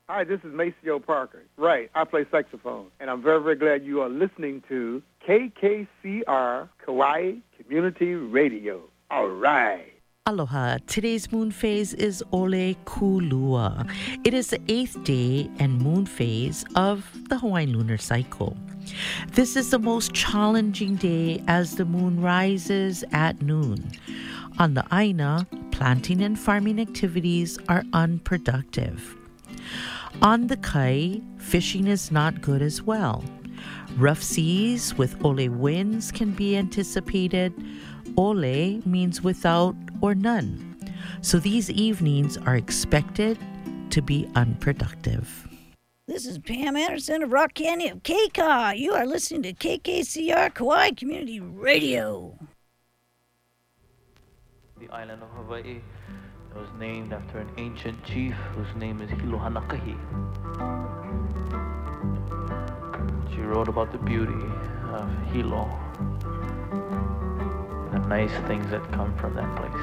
Hi, this is Maceo Parker. Right, I play saxophone. And I'm very, very glad you are listening to KKCR Kauai Community Radio. All right. Aloha. Today's moon phase is Ole Kulua. It is the 8th day and moon phase of the Hawaiian lunar cycle. This is the most challenging day as the moon rises at noon. On the Aina, planting and farming activities are unproductive. On the Kai, fishing is not good as well. Rough seas with ole winds can be anticipated. Ole means without or none. So these evenings are expected to be unproductive. This is Pam Anderson of Rock Canyon KCAW. You are listening to KKCR Kauai Community Radio. The island of Hawaii was named after an ancient chief whose name is Hilohanakahi. She wrote about the beauty of Hilo and the nice things that come from that place.